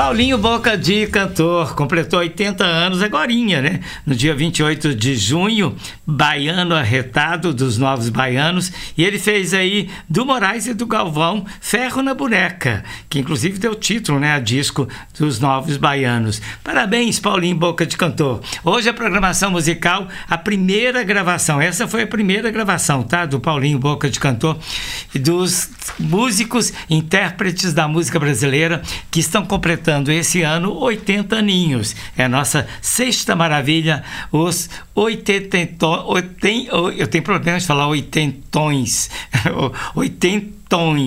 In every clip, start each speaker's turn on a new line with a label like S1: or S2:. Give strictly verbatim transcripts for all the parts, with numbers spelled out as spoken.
S1: Paulinho Boca de Cantor completou oitenta anos agorinha, né? No dia vinte e oito de junho, baiano arretado dos Novos Baianos, e ele fez aí do Moraes e do Galvão Ferro na Boneca, que inclusive deu título, né, a disco dos Novos Baianos. Parabéns, Paulinho Boca de Cantor. Hoje a programação musical, a primeira gravação, essa foi a primeira gravação, tá? Do Paulinho Boca de Cantor, e dos músicos, intérpretes da música brasileira que estão completando esse ano oitenta aninhos. É a nossa sexta maravilha, os oitententões. Eu tenho problema de falar oitentões. oitentões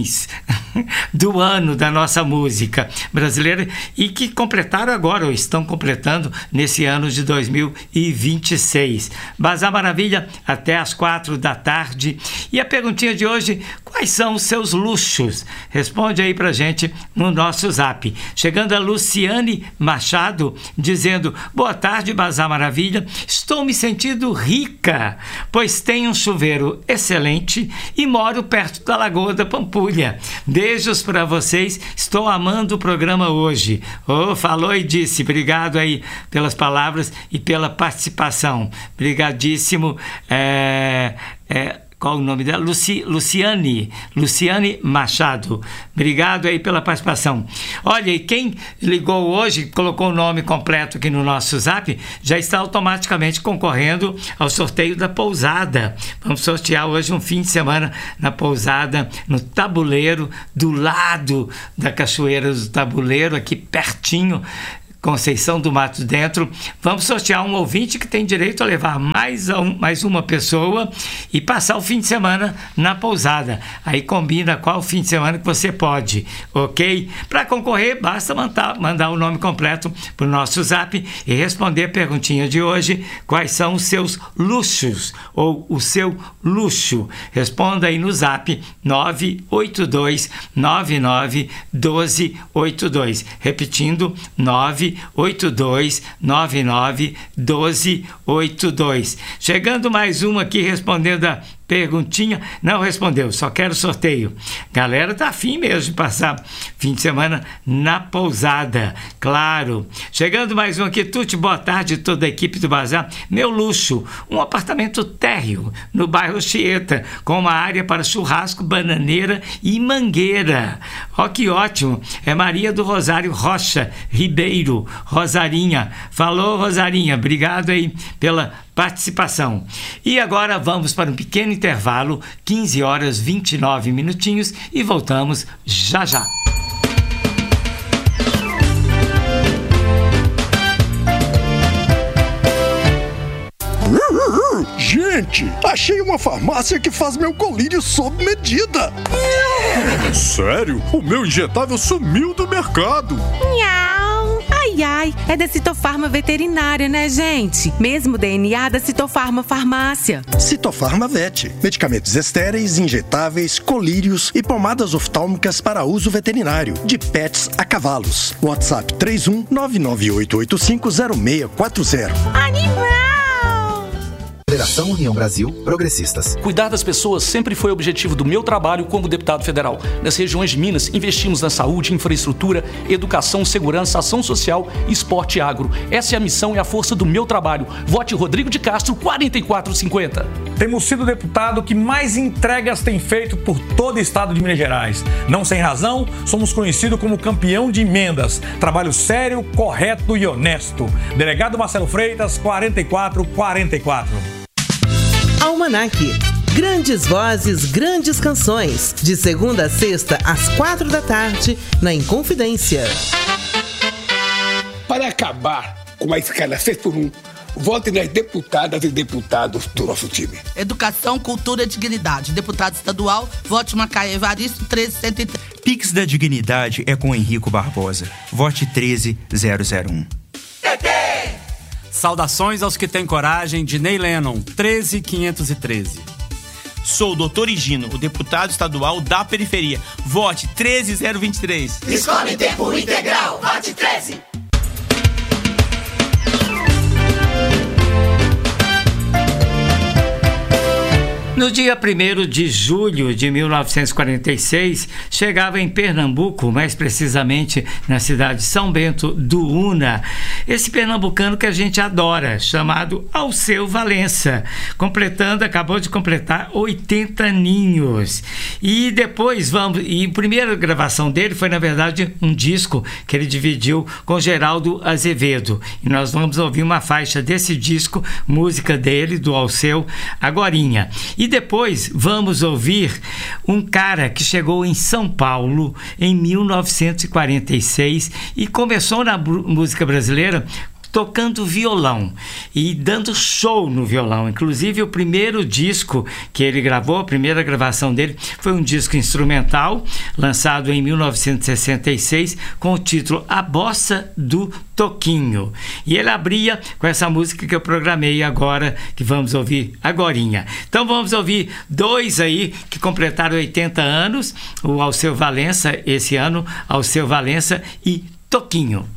S1: do ano da nossa música brasileira e que completaram agora, ou estão completando nesse ano de dois mil e vinte e seis. Bazar Maravilha até às quatro da tarde. E a perguntinha de hoje: quais são os seus luxos? Responde aí pra gente no nosso zap. Chegando a Luciane Machado dizendo: boa tarde, Bazar Maravilha, estou me sentindo rica, pois tenho um chuveiro excelente e moro perto da Lagoa da Pampulha. Beijos para vocês, estou amando o programa hoje. Oh, falou e disse. Obrigado aí pelas palavras e pela participação. Obrigadíssimo. É, é, qual o nome dela? Luci, Luciane, Luciane Machado. Obrigado aí pela participação. Olha, e quem ligou hoje, colocou o nome completo aqui no nosso zap, já está automaticamente concorrendo ao sorteio da pousada. Vamos sortear hoje um fim de semana na pousada, no Tabuleiro, do lado da Cachoeira do Tabuleiro, aqui pertinho, Conceição do Mato Dentro. Vamos sortear um ouvinte que tem direito a levar mais, um, mais uma pessoa e passar o fim de semana na pousada. Aí combina qual fim de semana que você pode, ok? Para concorrer, basta mandar, mandar o nome completo para o nosso zap e responder a perguntinha de hoje: quais são os seus luxos ou o seu luxo? Responda aí no zap nove oito dois nove nove um dois oito dois. Repetindo, nove oito dois nove nove um dois oito dois. Chegando mais uma aqui respondendo a perguntinha. Não respondeu, só quero sorteio. Galera tá afim mesmo de passar fim de semana na pousada, claro. Chegando mais um aqui. Tuti, boa tarde, toda a equipe do Bazar. Meu luxo, um apartamento térreo no bairro Chieta, com uma área para churrasco, bananeira e mangueira. Ó, que ótimo. É Maria do Rosário Rocha Ribeiro, Rosarinha. Falou, Rosarinha, obrigado aí pela participação. E agora vamos para um pequeno intervalo, quinze horas e vinte e nove minutinhos, e voltamos já já.
S2: Gente, achei uma farmácia que faz meu colírio sob medida. Sério? O meu injetável sumiu do mercado.
S3: Ai, ai, é da Citofarma Veterinária, né, gente? Mesmo D N A da Citofarma Farmácia.
S2: Citofarma Vet. Medicamentos estéreis, injetáveis, colírios e pomadas oftálmicas para uso veterinário. De pets a cavalos. WhatsApp três um nove nove oito oito cinco zero seis quatro zero.
S3: Animal!
S4: Federação União Brasil Progressistas.
S5: Cuidar das pessoas sempre foi o objetivo do meu trabalho como deputado federal. Nas regiões de Minas, investimos na saúde, infraestrutura, educação, segurança, ação social, esporte e agro. Essa é a missão e a força do meu trabalho. Vote Rodrigo de Castro, quatro quatro cinco zero.
S6: Temos sido o deputado que mais entregas tem feito por todo o estado de Minas Gerais. Não sem razão, somos conhecidos como campeão de emendas. Trabalho sério, correto e honesto. Delegado Marcelo Freitas, quatro quatro quatro quatro.
S7: Almanac. Grandes vozes, grandes canções. De segunda a sexta, às quatro da tarde, na Inconfidência.
S8: Para acabar com a escala seis por um, vote nas deputadas e deputados do nosso time.
S9: Educação, cultura e dignidade. Deputado estadual, vote Macaé Evaristo, treze cento e três.
S10: Pix da Dignidade é com Henrico Barbosa. Vote treze zero zero um.
S11: Saudações aos que têm coragem, de Ney Lennon, treze quinhentos e treze.
S12: Sou o doutor Higino, o deputado estadual da periferia. Vote treze zero vinte e três.
S13: Escola em tempo integral, vote treze.
S1: No dia primeiro de julho de mil novecentos e quarenta e seis, chegava em Pernambuco, mais precisamente na cidade de São Bento do Una, esse pernambucano que a gente adora, chamado Alceu Valença, completando, acabou de completar oitenta aninhos. E depois vamos, e a primeira gravação dele foi, na verdade, um disco que ele dividiu com Geraldo Azevedo. E nós vamos ouvir uma faixa desse disco, música dele, do Alceu, agorinha. E depois vamos ouvir um cara que chegou em São Paulo em mil novecentos e quarenta e seis e começou na música brasileira tocando violão e dando show no violão. Inclusive, o primeiro disco que ele gravou, a primeira gravação dele, foi um disco instrumental, lançado em mil novecentos e sessenta e seis, com o título A Bossa do Toquinho. E ele abria com essa música que eu programei agora, que vamos ouvir agorinha. Então vamos ouvir dois aí que completaram oitenta anos, o Alceu Valença, esse ano, Alceu Valença e Toquinho.